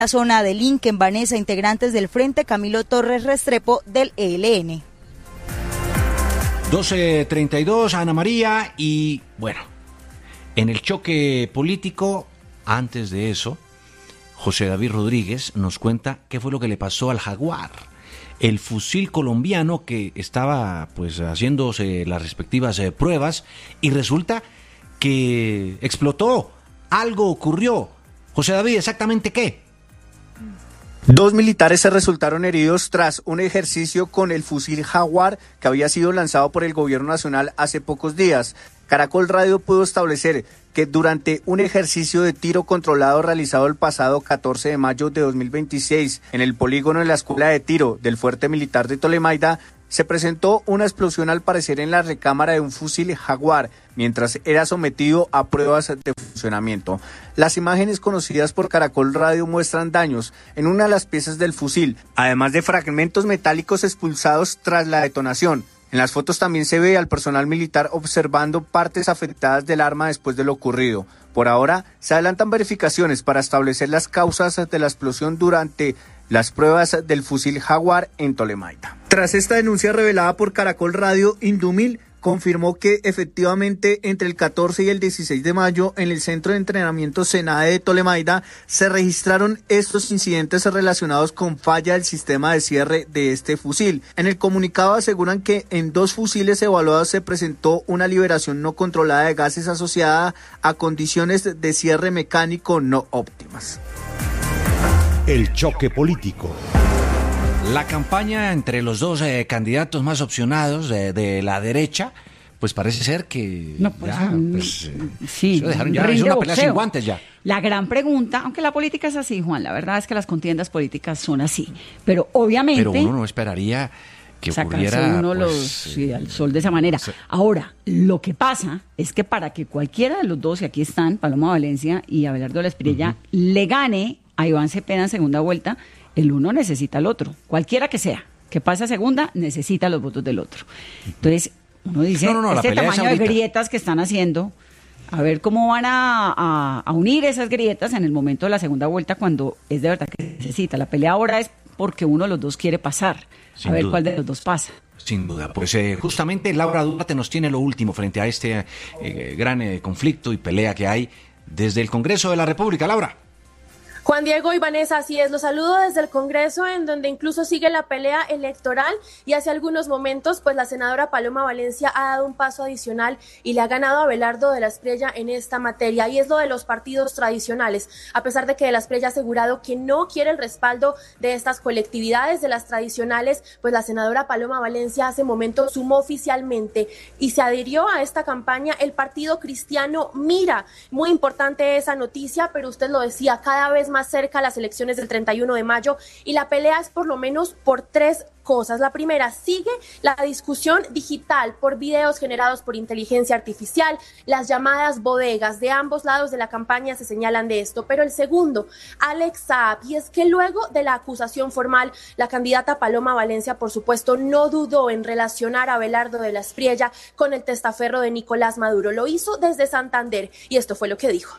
la zona de Lincoln, Vanessa, integrantes del Frente Camilo Torres Restrepo del ELN. 12:32, Ana María, y bueno, en el choque político, antes de eso, José David Rodríguez nos cuenta qué fue lo que le pasó al Jaguar, el fusil colombiano que estaba pues haciéndose las respectivas pruebas, y resulta que explotó, algo ocurrió. José David, ¿exactamente qué? 2 militares se resultaron heridos tras un ejercicio con el fusil Jaguar que había sido lanzado por el gobierno nacional hace pocos días. Caracol Radio pudo establecer que durante un ejercicio de tiro controlado realizado el pasado 14 de mayo de 2026 en el polígono de la Escuela de Tiro del Fuerte Militar de Tolemaida, se presentó una explosión al parecer en la recámara de un fusil Jaguar mientras era sometido a pruebas de funcionamiento. Las imágenes conocidas por Caracol Radio muestran daños en una de las piezas del fusil, además de fragmentos metálicos expulsados tras la detonación. En las fotos también se ve al personal militar observando partes afectadas del arma después de lo ocurrido. Por ahora, se adelantan verificaciones para establecer las causas de la explosión durante las pruebas del fusil Jaguar en Tolemaida. Tras esta denuncia revelada por Caracol Radio, Indumil confirmó que efectivamente entre el 14 y el 16 de mayo en el Centro de Entrenamiento SENADE de Tolemaida se registraron estos incidentes relacionados con falla del sistema de cierre de este fusil. En el comunicado aseguran que en 2 fusiles evaluados se presentó una liberación no controlada de gases asociada a condiciones de cierre mecánico no óptimas. El choque político. La campaña entre los dos candidatos más opcionados de la derecha, pues parece ser que no, pues, ya, pues, sí, se dejaron ya, es una pelea sin guantes ya. La gran pregunta, aunque la política es así, Juan, la verdad es que las contiendas políticas son así, pero obviamente... Pero uno no esperaría que ocurriera uno pues, al sol de esa manera. Sí. Ahora, lo que pasa es que para que cualquiera de los dos, y aquí están, Paloma Valencia y Abelardo de la Espriella, le gane a Iván Cepeda en segunda vuelta, el uno necesita al otro, cualquiera que sea, que pase a segunda, necesita los votos del otro. Entonces, uno dice, este tamaño de grietas que están haciendo, a ver cómo van a unir esas grietas en el momento de la segunda vuelta cuando es de verdad que se necesita. La pelea ahora es porque uno de los dos quiere pasar, Sin a ver duda. Cuál de los dos pasa. Sin duda, pues justamente Laura Duarte nos tiene lo último frente a este gran conflicto y pelea que hay desde el Congreso de la República. Laura. Juan Diego y Vanessa, así es, los saludo desde el Congreso, en donde incluso sigue la pelea electoral, y hace algunos momentos pues la senadora Paloma Valencia ha dado un paso adicional y le ha ganado a Abelardo de la Espriella en esta materia, y es lo de los partidos tradicionales. A pesar de que de la Espriella ha asegurado que no quiere el respaldo de estas colectividades, de las tradicionales, pues la senadora Paloma Valencia hace momento sumó oficialmente y se adhirió a esta campaña el Partido Cristiano Mira. Muy importante esa noticia, pero usted lo decía, cada vez más cerca a las elecciones del 31 de mayo, y la pelea es por lo menos por 3 cosas. La primera, sigue la discusión digital por videos generados por inteligencia artificial, las llamadas bodegas. De ambos lados de la campaña se señalan de esto. Pero el segundo, Alex Saab, y es que luego de la acusación formal, la candidata Paloma Valencia, por supuesto, no dudó en relacionar a Abelardo de la Espriella con el testaferro de Nicolás Maduro. Lo hizo desde Santander, y esto fue lo que dijo.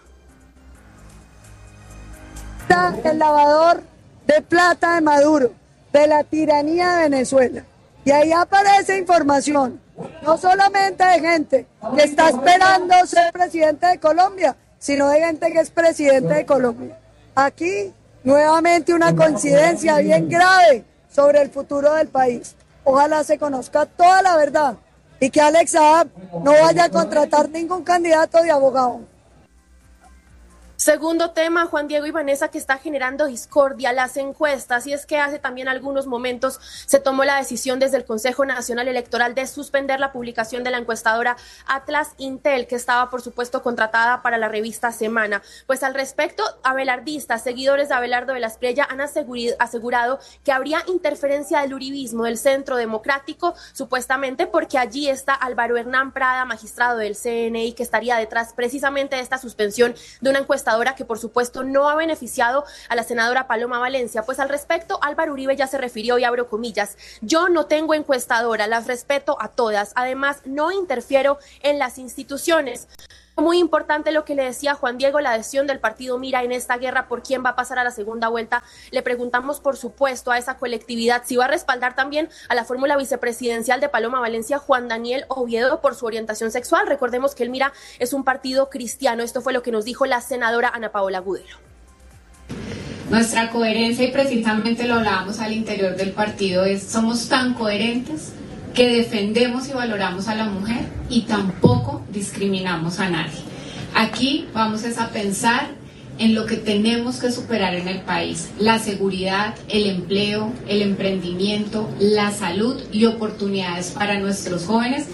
El lavador de plata de Maduro, de la tiranía de Venezuela. Y ahí aparece información, no solamente de gente que está esperando ser presidente de Colombia, sino de gente que es presidente de Colombia. Aquí, nuevamente, una coincidencia bien grave sobre el futuro del país. Ojalá se conozca toda la verdad y que Alex Saab no vaya a contratar ningún candidato de abogado. Segundo tema, Juan Diego y Vanessa, que está generando discordia, las encuestas, y es que hace también algunos momentos se tomó la decisión desde el Consejo Nacional Electoral de suspender la publicación de la encuestadora Atlas Intel, que estaba por supuesto contratada para la revista Semana. Pues al respecto, abelardistas, seguidores de Abelardo de la Espriella, han asegurado que habría interferencia del uribismo, del Centro Democrático, supuestamente porque allí está Álvaro Hernán Prada, magistrado del CNI, que estaría detrás precisamente de esta suspensión de una encuestadora que por supuesto no ha beneficiado a la senadora Paloma Valencia. Pues al respecto, Álvaro Uribe ya se refirió, y abro comillas: yo no tengo encuestadora, las respeto a todas, además no interfiero en las instituciones. Muy importante lo que le decía Juan Diego, la adhesión del partido Mira en esta guerra por quién va a pasar a la segunda vuelta. Le preguntamos, por supuesto, a esa colectividad si va a respaldar también a la fórmula vicepresidencial de Paloma Valencia, Juan Daniel Oviedo, por su orientación sexual. Recordemos que el Mira es un partido cristiano. Esto fue lo que nos dijo la senadora Ana Paola Gudelo. Nuestra coherencia, y precisamente lo hablábamos al interior del partido, es somos tan coherentes que defendemos y valoramos a la mujer y tampoco discriminamos a nadie. Aquí vamos a pensar en lo que tenemos que superar en el país: la seguridad, el empleo, el emprendimiento, la salud y oportunidades para nuestros jóvenes.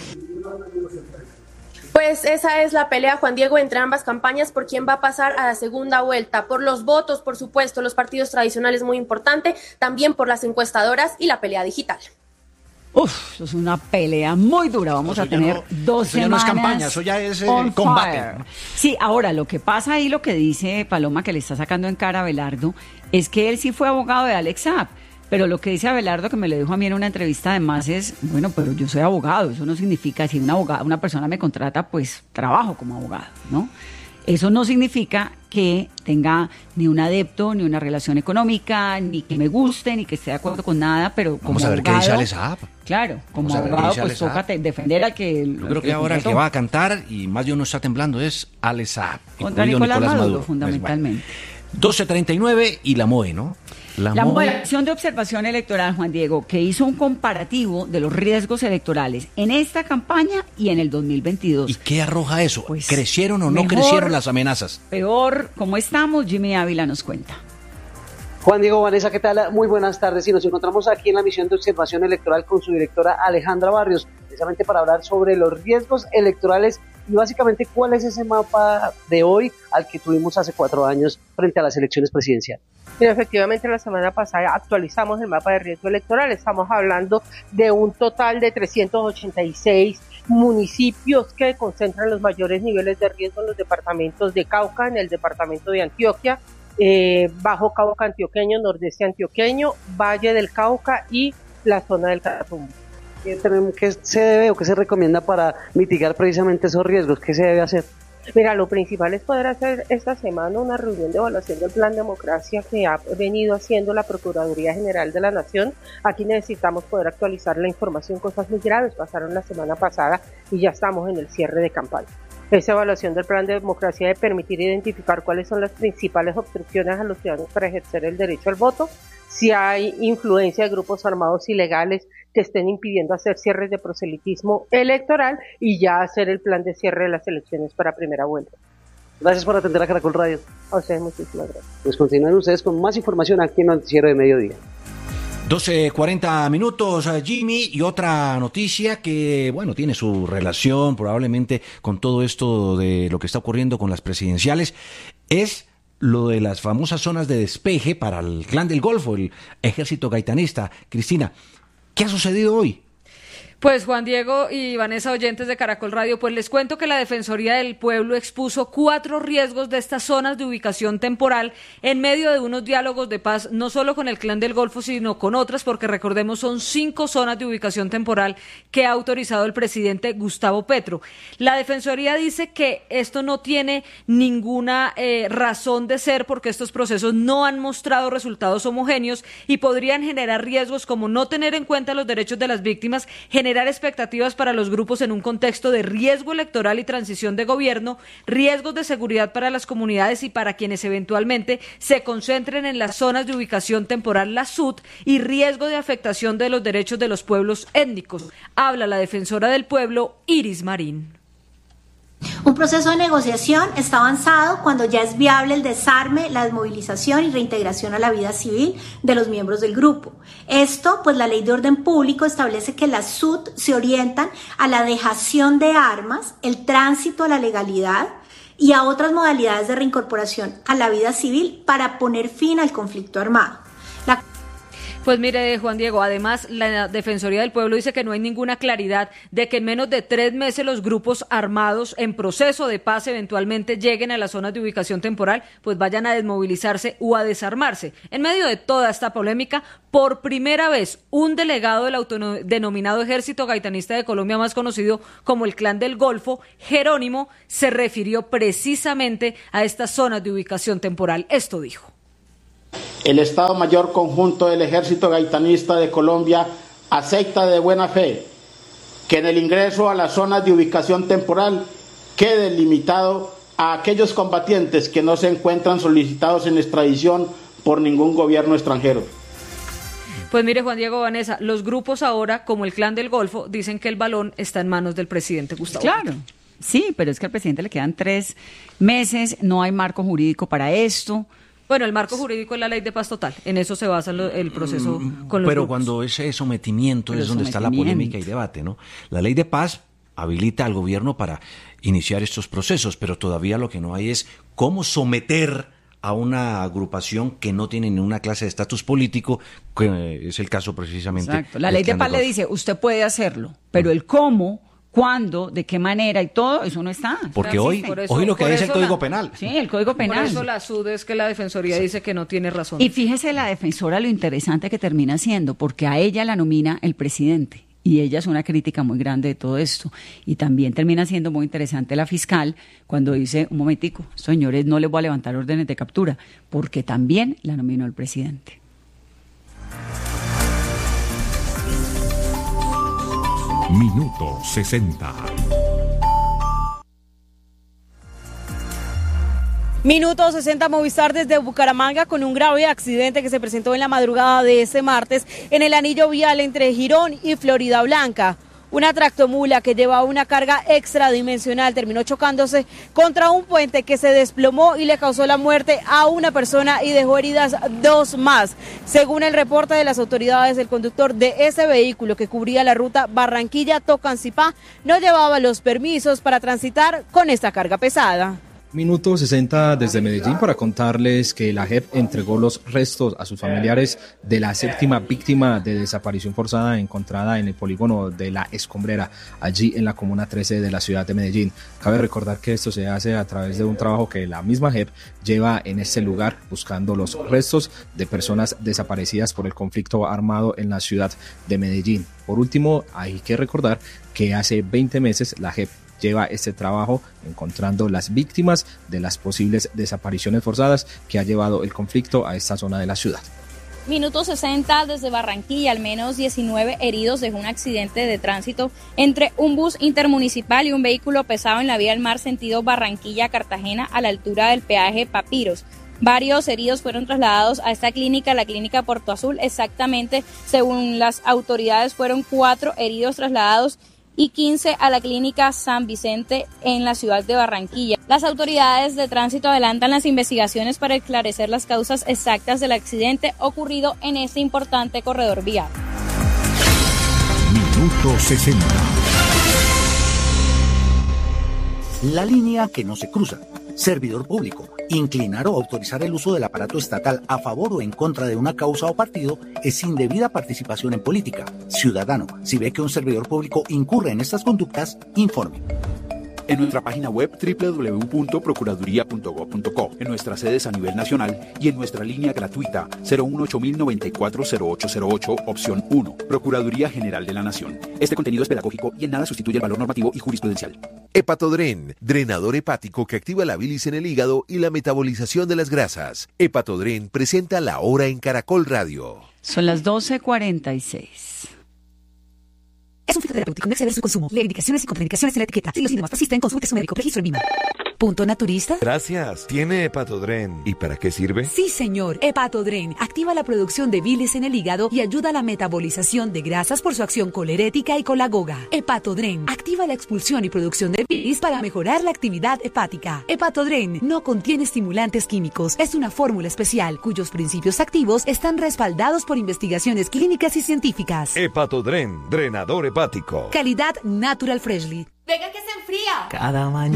Pues esa es la pelea, Juan Diego, entre ambas campañas por quién va a pasar a la segunda vuelta. Por los votos, por supuesto, los partidos tradicionales, muy importante, también por las encuestadoras y la pelea digital. Uf, eso es una pelea muy dura. Vamos a tener 2 semanas. Eso ya no es campaña, eso ya es combate. Sí, ahora lo que pasa ahí, lo que dice Paloma, que le está sacando en cara a Abelardo, es que él sí fue abogado de Alex Saab. Pero lo que dice Abelardo, que me lo dijo a mí en una entrevista además, es, bueno, pero yo soy abogado. Eso no significa, si una persona me contrata, pues trabajo como abogado, ¿no? Eso no significa que tenga ni un adepto, ni una relación económica, ni que me guste, ni que esté de acuerdo con nada, pero como vamos a ver abogado, qué dice Alex Saab. Claro, como abogado, pues toca defender al que... Yo creo que ahora el que va a cantar, y más de uno está temblando, es Alex Saab. Contra Nicolás Maduro, fundamentalmente. Pues, bueno. 12:39 y la MOE, ¿no? La MOE, la Comisión de Observación Electoral, Juan Diego, que hizo un comparativo de los riesgos electorales en esta campaña y en el 2022. ¿Y qué arroja eso? Pues, ¿crecieron o no crecieron las amenazas? Peor, ¿cómo estamos? Jimmy Ávila nos cuenta. Juan Diego, Vanessa, ¿qué tal? Muy buenas tardes. Y nos encontramos aquí en la misión de observación electoral con su directora Alejandra Barrios, precisamente para hablar sobre los riesgos electorales y básicamente cuál es ese mapa de hoy al que tuvimos hace 4 años frente a las elecciones presidenciales. Mira, efectivamente, la semana pasada actualizamos el mapa de riesgo electoral. Estamos hablando de un total de 386 municipios que concentran los mayores niveles de riesgo en los departamentos de Cauca, en el departamento de Antioquia, Bajo Cauca antioqueño, Nordeste antioqueño, Valle del Cauca y la zona del Catatumbo. ¿Qué se debe o qué se recomienda para mitigar precisamente esos riesgos? ¿Qué se debe hacer? Mira, lo principal es poder hacer esta semana una reunión de evaluación del Plan Democracia que ha venido haciendo la Procuraduría General de la Nación. Aquí necesitamos poder actualizar la información. Cosas muy graves pasaron la semana pasada y ya estamos en el cierre de campaña. Esa evaluación del Plan de Democracia debe permitir identificar cuáles son las principales obstrucciones a los ciudadanos para ejercer el derecho al voto, si hay influencia de grupos armados ilegales que estén impidiendo hacer cierres de proselitismo electoral y ya hacer el plan de cierre de las elecciones para primera vuelta. Gracias por atender a Caracol Radio. A ustedes muchísimas gracias. Pues continúen ustedes con más información aquí en el Noticiero de Mediodía. 12:40 minutos, Jimmy, y otra noticia que, bueno, tiene su relación probablemente con todo esto de lo que está ocurriendo con las presidenciales, es lo de las famosas zonas de despeje para el Clan del Golfo, el ejército gaitanista. Cristina, ¿qué ha sucedido hoy? Pues Juan Diego y Vanessa, oyentes de Caracol Radio, pues les cuento que la Defensoría del Pueblo expuso 4 riesgos de estas zonas de ubicación temporal en medio de unos diálogos de paz, no solo con el Clan del Golfo, sino con otras, porque recordemos son 5 zonas de ubicación temporal que ha autorizado el presidente Gustavo Petro. La Defensoría dice que esto no tiene ninguna razón de ser porque estos procesos no han mostrado resultados homogéneos y podrían generar riesgos como no tener en cuenta los derechos de las víctimas, generar expectativas para los grupos en un contexto de riesgo electoral y transición de gobierno, riesgos de seguridad para las comunidades y para quienes eventualmente se concentren en las zonas de ubicación temporal, la SUT, y riesgo de afectación de los derechos de los pueblos étnicos. Habla la defensora del pueblo, Iris Marín. Un proceso de negociación está avanzado cuando ya es viable el desarme, la desmovilización y reintegración a la vida civil de los miembros del grupo. Esto, pues la Ley de Orden Público establece que las SUT se orientan a la dejación de armas, el tránsito a la legalidad y a otras modalidades de reincorporación a la vida civil para poner fin al conflicto armado. Pues mire, Juan Diego, además la Defensoría del Pueblo dice que no hay ninguna claridad de que en menos de 3 meses los grupos armados en proceso de paz eventualmente lleguen a las zonas de ubicación temporal, pues vayan a desmovilizarse o a desarmarse. En medio de toda esta polémica, por primera vez, un delegado del autodenominado Ejército Gaitanista de Colombia, más conocido como el Clan del Golfo, Jerónimo, se refirió precisamente a estas zonas de ubicación temporal. Esto dijo. El Estado Mayor Conjunto del Ejército Gaitanista de Colombia acepta de buena fe que en el ingreso a las zonas de ubicación temporal quede limitado a aquellos combatientes que no se encuentran solicitados en extradición por ningún gobierno extranjero. Pues mire, Juan Diego, Vanessa, los grupos ahora, como el Clan del Golfo, dicen que el balón está en manos del presidente Gustavo Petro. Claro, sí, pero es que al presidente le quedan 3 meses, no hay marco jurídico para esto. Bueno, el marco jurídico es la ley de paz total. En eso se basa el proceso con los Pero grupos. cuando ese sometimiento es donde está la polémica y debate, ¿no? La ley de paz habilita al gobierno para iniciar estos procesos, pero todavía lo que no hay es cómo someter a una agrupación que no tiene ninguna clase de estatus político, que es el caso precisamente. Exacto. La ley de paz le dice, usted puede hacerlo, pero el cómo, cuándo, de qué manera y todo, eso no está. Porque hoy lo que hay es el Código Penal. Sí, el Código Penal. Por eso la SUD es que la Defensoría dice que no tiene razón. Y fíjese la defensora lo interesante que termina siendo, porque a ella la nomina el presidente. Y ella es una crítica muy grande de todo esto. Y también termina siendo muy interesante la fiscal cuando dice, un momentico, señores, no les voy a levantar órdenes de captura, porque también la nominó el presidente. Minuto 60. Minuto 60 Movistar desde Bucaramanga con un grave accidente que se presentó en la madrugada de este martes en el anillo vial entre Girón y Florida Blanca. Una tractomula que llevaba una carga extradimensional terminó chocándose contra un puente que se desplomó y le causó la muerte a una persona y dejó heridas 2 más. Según el reporte de las autoridades, el conductor de ese vehículo que cubría la ruta Barranquilla-Tocancipá no llevaba los permisos para transitar con esta carga pesada. Minuto 60 desde Medellín para contarles que la JEP entregó los restos a sus familiares de la 7ª víctima de desaparición forzada encontrada en el polígono de La Escombrera, allí en la Comuna 13 de la ciudad de Medellín. Cabe recordar que esto se hace a través de un trabajo que la misma JEP lleva en este lugar buscando los restos de personas desaparecidas por el conflicto armado en la ciudad de Medellín. Por último, hay que recordar que hace 20 meses la JEP lleva este trabajo encontrando las víctimas de las posibles desapariciones forzadas que ha llevado el conflicto a esta zona de la ciudad. Minuto 60 desde Barranquilla, al menos 19 heridos dejó un accidente de tránsito entre un bus intermunicipal y un vehículo pesado en la vía del mar sentido Barranquilla-Cartagena a la altura del peaje Papiros. Varios heridos fueron trasladados a esta clínica, la clínica Puerto Azul. Exactamente, según las autoridades, fueron 4 heridos trasladados y 15 a la clínica San Vicente en la ciudad de Barranquilla. Las autoridades de tránsito adelantan las investigaciones para esclarecer las causas exactas del accidente ocurrido en este importante corredor vial. Minuto 60. La línea que no se cruza. Servidor público. Inclinar o autorizar el uso del aparato estatal a favor o en contra de una causa o partido es indebida participación en política. Ciudadano, si ve que un servidor público incurre en estas conductas, informe. En nuestra página web www.procuraduría.gov.co, en nuestras sedes a nivel nacional y en nuestra línea gratuita 018-094-0808, opción 1, Procuraduría General de la Nación. Este contenido es pedagógico y en nada sustituye el valor normativo y jurisprudencial. Hepatodren, drenador hepático que activa la bilis en el hígado y la metabolización de las grasas. Hepatodren presenta La Hora en Caracol Radio. Son las 12:46. Es un fitoterapéutico, no exceder su consumo. Lee indicaciones y contraindicaciones en la etiqueta. Si los síntomas persisten, consulte a su médico. Registro en Lima. ¿Punto naturista? Gracias. ¿Tiene Hepatodren? ¿Y para qué sirve? Sí, señor. Hepatodren activa la producción de bilis en el hígado y ayuda a la metabolización de grasas por su acción colerética y colagoga. Hepatodren activa la expulsión y producción de bilis para mejorar la actividad hepática. Hepatodren no contiene estimulantes químicos. Es una fórmula especial cuyos principios activos están respaldados por investigaciones clínicas y científicas. Hepatodren, drenador hepático. Calidad Natural Freshly. Venga que se enfría. Cada mañana